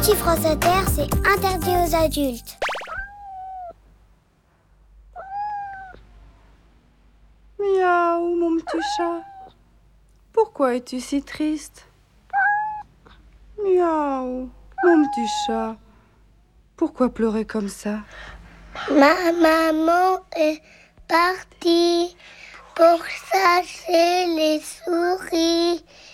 Petit France Inter, c'est interdit aux adultes. Miaou, mon petit chat. Pourquoi es-tu si triste? Miaou, mon petit chat. Pourquoi pleurer comme ça? Ma maman est partie pour chasser les souris.